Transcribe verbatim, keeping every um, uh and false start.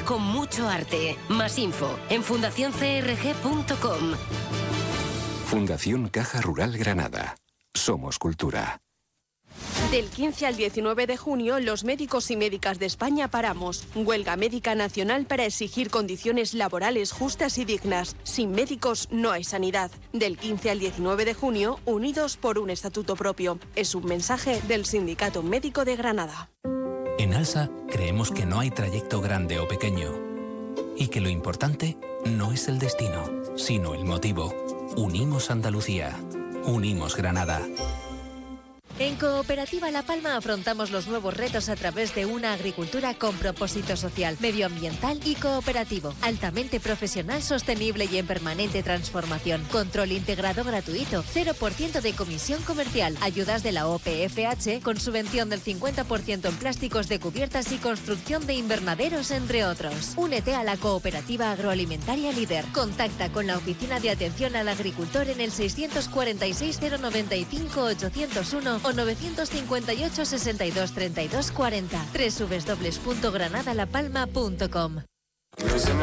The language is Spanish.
Granada con mucho arte. Más info en fundación c r g punto com. Fundación Caja Rural Granada. Somos cultura. Del quince al diecinueve de junio, los médicos y médicas de España paramos. Huelga médica nacional para exigir condiciones laborales justas y dignas. Sin médicos no hay sanidad. Del quince al diecinueve de junio, unidos por un estatuto propio. Es un mensaje del Sindicato Médico de Granada. En ALSA creemos que no hay trayecto grande o pequeño y que lo importante no es el destino, sino el motivo. Unimos Andalucía. Unimos Granada. En Cooperativa La Palma afrontamos los nuevos retos a través de una agricultura con propósito social, medioambiental y cooperativo, altamente profesional, sostenible y en permanente transformación. Control integrado gratuito, cero por ciento de comisión comercial, ayudas de la O P F H con subvención del cincuenta por ciento en plásticos de cubiertas y construcción de invernaderos, entre otros. Únete a la Cooperativa Agroalimentaria Líder. Contacta con la Oficina de Atención al Agricultor en el seiscientos cuarenta y seis cero noventa y cinco ochocientos uno o novecientos cincuenta y ocho sesenta y dos treinta y dos cuarenta. doble u doble u doble u punto granada la palma punto com.